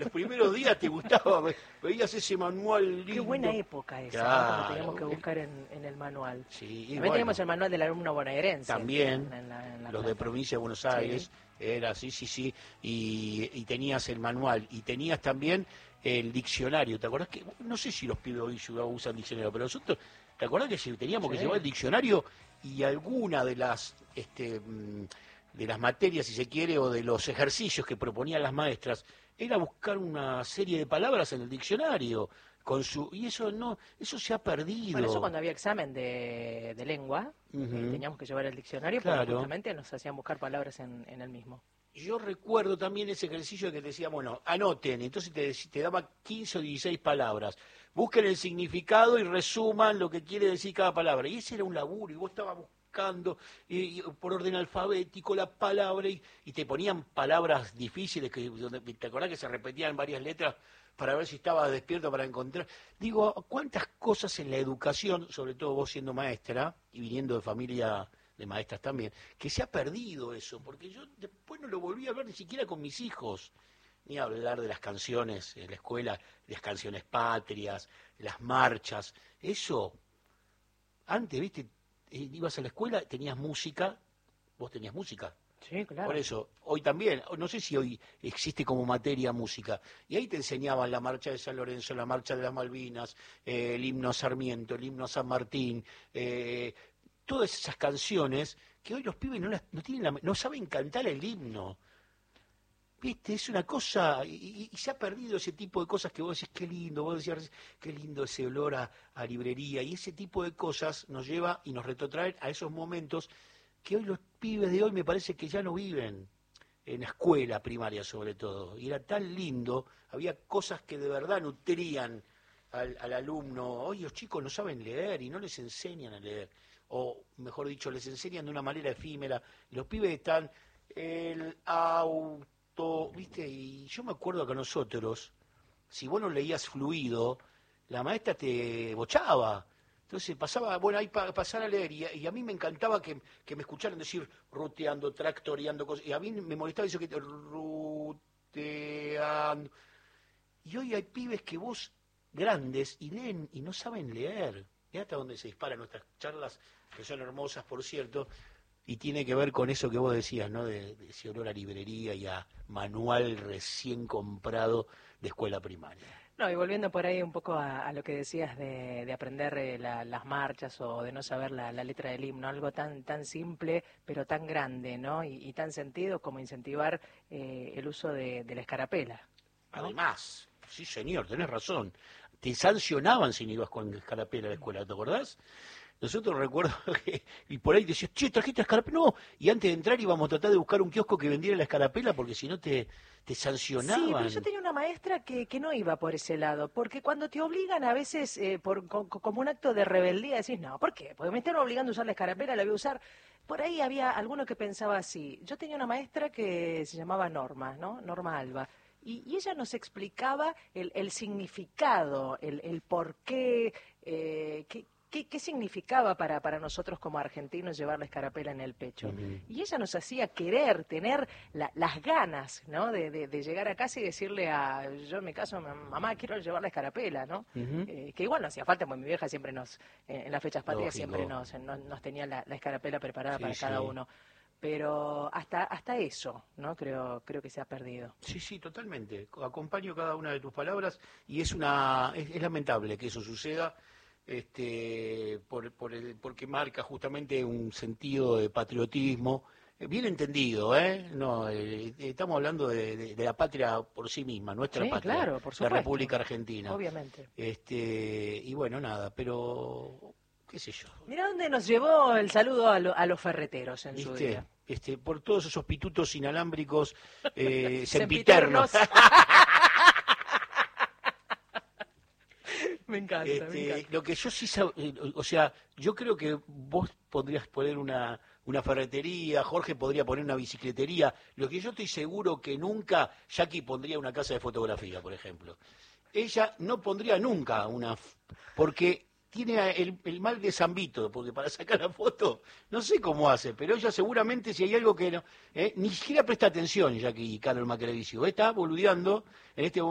los primeros días te gustaba, veías ese manual lindo. Qué buena época esa, Claro. ¿no? Cuando teníamos que buscar en el manual. Sí, También bueno, teníamos el manual del alumno bonaerense. también, en la los de plaza. provincia de Buenos Aires, era, sí, y tenías el manual, y tenías también el diccionario, ¿te acordás que, no sé si los pibes hoy usan diccionario, pero nosotros, ¿te acordás que teníamos que llevar el diccionario y alguna de las, de las materias, si se quiere, o de los ejercicios que proponían las maestras, era buscar una serie de palabras en el diccionario, y eso se ha perdido. Bueno, eso cuando había examen de lengua, teníamos que llevar el diccionario, porque justamente nos hacían buscar palabras en el mismo. Yo recuerdo también ese ejercicio que te decía, bueno, anoten, entonces te daba 15 o 16 palabras, busquen el significado y resuman lo que quiere decir cada palabra. Y ese era un laburo, y vos estabas buscando y por orden alfabético la palabra, y te ponían palabras difíciles, donde te acordás que se repetían varias letras para ver si estabas despierto para encontrar. Digo, ¿cuántas cosas en la educación, sobre todo vos siendo maestra y viniendo de familia de maestras también, que se ha perdido eso? Porque yo después no lo volví a ver ni siquiera con mis hijos, ni a hablar de las canciones en la escuela, las canciones patrias, las marchas. Eso, antes, viste, ibas a la escuela, tenías música, vos tenías música. Sí, claro. Por eso, hoy también, no sé si hoy existe como materia música, y ahí te enseñaban la marcha de San Lorenzo, la marcha de las Malvinas, el himno a Sarmiento, el himno a San Martín, todas esas canciones que hoy los pibes no saben cantar el himno. ¿Viste? Es una cosa, y se ha perdido ese tipo de cosas que vos decís, qué lindo, vos decías, qué lindo ese olor a librería, y ese tipo de cosas nos lleva y nos retrotrae a esos momentos que hoy los pibes de hoy me parece que ya no viven, en la escuela primaria sobre todo, y era tan lindo, había cosas que de verdad nutrían al alumno. Hoy los chicos no saben leer y no les enseñan a leer, o mejor dicho, les enseñan de una manera efímera, y los pibes están, el auto, ¿viste? Y yo me acuerdo que nosotros, si vos no leías fluido, la maestra te bochaba. Entonces pasaba, bueno, ahí pasar a leer, y a mí me encantaba que me escucharan decir ruteando, tractoreando, cosas, y a mí me molestaba eso que ruteando. Y hoy hay pibes que vos, grandes, y leen y no saben leer. Y hasta donde se disparan nuestras charlas, que son hermosas, por cierto, y tiene que ver con eso que vos decías, ¿no? De ese olor a librería y a manual recién comprado de escuela primaria. No, y volviendo por ahí un poco a lo que decías de aprender las marchas o de no saber la letra del himno, algo tan simple pero tan grande, ¿no? Y tan sentido como incentivar el uso de la escarapela, ¿no? Además, sí señor, tenés razón, te sancionaban si no ibas con escarapela a la escuela, ¿te acordás? Nosotros recuerdo que, y por ahí decías, che, ¿trajiste escarapela? No, y antes de entrar íbamos a tratar de buscar un kiosco que vendiera la escarapela porque si no te sancionaban. Sí, pero yo tenía una maestra que no iba por ese lado, porque cuando te obligan a veces como un acto de rebeldía, decís, no, ¿por qué? Porque me están obligando a usar la escarapela, la voy a usar. Por ahí había alguno que pensaba así. Yo tenía una maestra que se llamaba Norma, ¿no? Norma Alba. Y ella nos explicaba el significado, el por qué, qué significaba para nosotros como argentinos llevar la escarapela en el pecho. Y ella nos hacía querer, tener las ganas, ¿no? De llegar a casa y decirle yo en mi caso, mamá, quiero llevar la escarapela, ¿no? Que igual no hacía falta, porque mi vieja siempre en las fechas patrias siempre nos tenía la escarapela preparada para cada uno. Pero hasta eso, ¿no? Creo que se ha perdido. Sí, totalmente. Acompaño cada una de tus palabras y es lamentable que eso suceda, porque marca justamente un sentido de patriotismo bien entendido, ¿eh? No, estamos hablando de la patria por sí misma, nuestra patria, claro, por supuesto, la República Argentina. Obviamente. Y bueno, nada, pero qué sé yo. Mira dónde nos llevó el saludo a los ferreteros en su día. Por todos esos pitutos inalámbricos sempiternos. Me encanta, me encanta. Lo que yo sí o sea, yo creo que vos podrías poner una ferretería, Jorge podría poner una bicicletería. Lo que yo estoy seguro que nunca, Jackie pondría una casa de fotografía, por ejemplo. Ella no pondría nunca porque tiene el mal de San Vito, porque para sacar la foto, no sé cómo hace, pero ella seguramente si hay algo que no, ni siquiera presta atención, Jackie Carol Macrevicio, está boludeando en este momento.